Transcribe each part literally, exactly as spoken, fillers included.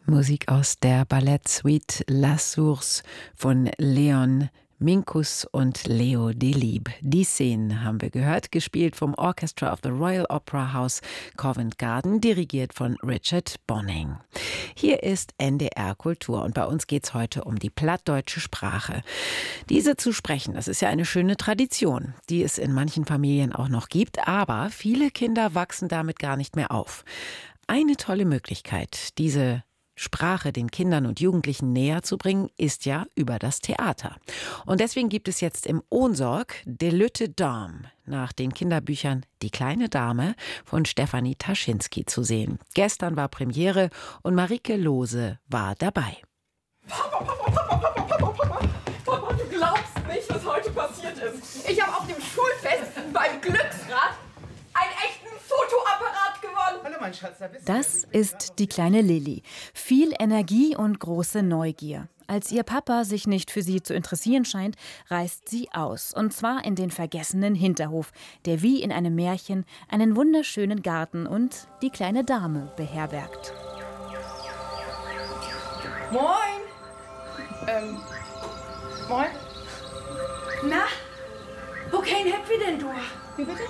Musik aus der Ballettsuite La Source von Leon Minkus und Leo Delibes. Die Szenen haben wir gehört, gespielt vom Orchestra of the Royal Opera House Covent Garden, dirigiert von Richard Bonynge. Hier ist N D R Kultur und bei uns geht es heute um die plattdeutsche Sprache. Diese zu sprechen, das ist ja eine schöne Tradition, die es in manchen Familien auch noch gibt, aber viele Kinder wachsen damit gar nicht mehr auf. Eine tolle Möglichkeit, diese Sprache den Kindern und Jugendlichen näher zu bringen, ist ja über das Theater. Und deswegen gibt es jetzt im Ohnsorg De Lutte Dame nach den Kinderbüchern Die kleine Dame von Stefanie Taschinski zu sehen. Gestern war Premiere und Marike Lohse war dabei. Papa, Papa, Papa, Papa, Papa, Papa, Papa, du glaubst nicht, was heute passiert ist. Ich habe auf dem Schulfest beim Glücksrad einen echten Fotoapparat gewonnen. Hallo, mein Schatz, da bist du. Das ist die kleine Lilly. Viel Energie und große Neugier. Als ihr Papa sich nicht für sie zu interessieren scheint, reist sie aus. Und zwar in den vergessenen Hinterhof, der wie in einem Märchen einen wunderschönen Garten und die kleine Dame beherbergt. Moin. Ähm, moin. Na, wo kein habt wir denn, du? Wie bitte?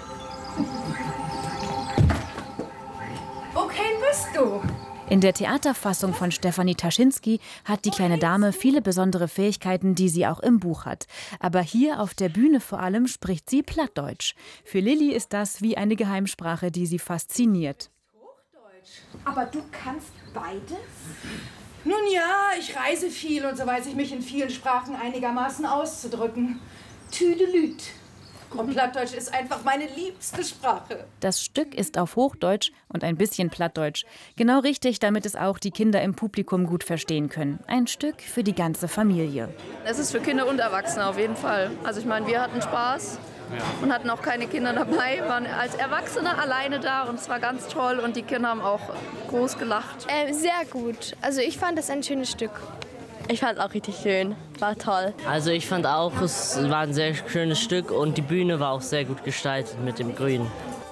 Wo kein bist du? In der Theaterfassung von Stefanie Taschinski hat die kleine Dame viele besondere Fähigkeiten, die sie auch im Buch hat. Aber hier auf der Bühne vor allem spricht sie Plattdeutsch. Für Lilly ist das wie eine Geheimsprache, die sie fasziniert. Hochdeutsch. Aber du kannst beides? Nun ja, ich reise viel und so weiß ich mich in vielen Sprachen einigermaßen auszudrücken. Tüdelüt. Und Plattdeutsch ist einfach meine liebste Sprache. Das Stück ist auf Hochdeutsch und ein bisschen Plattdeutsch. Genau richtig, damit es auch die Kinder im Publikum gut verstehen können. Ein Stück für die ganze Familie. Es ist für Kinder und Erwachsene auf jeden Fall. Also ich meine, wir hatten Spaß und hatten auch keine Kinder dabei, waren als Erwachsene alleine da und es war ganz toll und die Kinder haben auch groß gelacht. Äh, sehr gut. Also ich fand das ein schönes Stück. Ich fand es auch richtig schön, war toll. Also ich fand auch, es war ein sehr schönes Stück und die Bühne war auch sehr gut gestaltet mit dem Grün.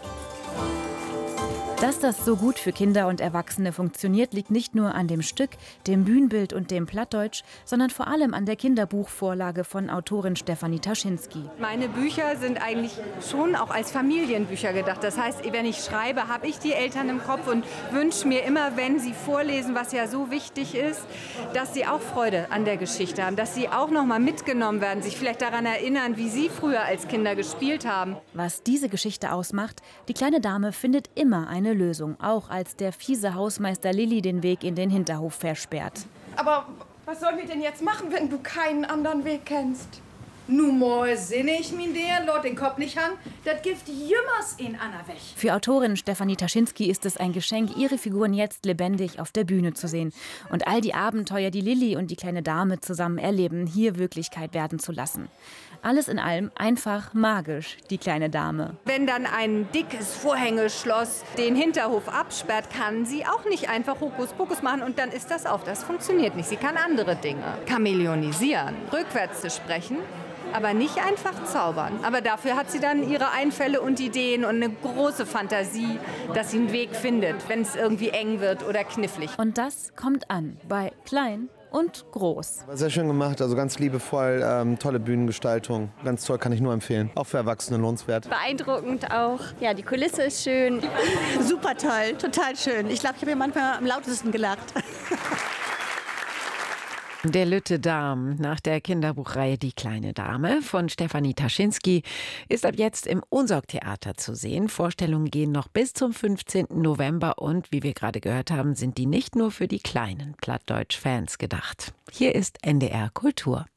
Dass das so gut für Kinder und Erwachsene funktioniert, liegt nicht nur an dem Stück, dem Bühnenbild und dem Plattdeutsch, sondern vor allem an der Kinderbuchvorlage von Autorin Stefanie Taschinski. Meine Bücher sind eigentlich schon auch als Familienbücher gedacht. Das heißt, wenn ich schreibe, habe ich die Eltern im Kopf und wünsche mir immer, wenn sie vorlesen, was ja so wichtig ist, dass sie auch Freude an der Geschichte haben, dass sie auch noch mal mitgenommen werden, sich vielleicht daran erinnern, wie sie früher als Kinder gespielt haben. Was diese Geschichte ausmacht, die kleine Dame findet immer eine Lösung, auch als der fiese Hausmeister Lilly den Weg in den Hinterhof versperrt. Aber was sollen wir denn jetzt machen, wenn du keinen anderen Weg kennst? Nun mal sinne ich min der, lot den Kopf nicht hang, dat Gift jümmers in Anna weg. Für Autorin Stefanie Taschinski ist es ein Geschenk, ihre Figuren jetzt lebendig auf der Bühne zu sehen und all die Abenteuer, die Lilly und die kleine Dame zusammen erleben, hier Wirklichkeit werden zu lassen. Alles in allem einfach magisch, die kleine Dame. Wenn dann ein dickes Vorhängeschloss den Hinterhof absperrt, kann sie auch nicht einfach Hokuspokus machen und dann ist das auf. Das funktioniert nicht. Sie kann andere Dinge. Chameleonisieren, rückwärts zu sprechen, aber nicht einfach zaubern. Aber dafür hat sie dann ihre Einfälle und Ideen und eine große Fantasie, dass sie einen Weg findet, wenn es irgendwie eng wird oder knifflig. Und das kommt an bei klein und groß. War sehr schön gemacht, also ganz liebevoll, ähm, tolle Bühnengestaltung. Ganz toll, kann ich nur empfehlen. Auch für Erwachsene lohnenswert. Beeindruckend auch. Ja, die Kulisse ist schön. Super toll, total schön. Ich glaube, ich habe hier manchmal am lautesten gelacht. De Lutte Dame nach der Kinderbuchreihe Die kleine Dame von Stefanie Taschinski ist ab jetzt im Ohnsorg-Theater zu sehen. Vorstellungen gehen noch bis zum fünfzehnten November und wie wir gerade gehört haben, sind die nicht nur für die kleinen Plattdeutsch-Fans gedacht. Hier ist N D R Kultur.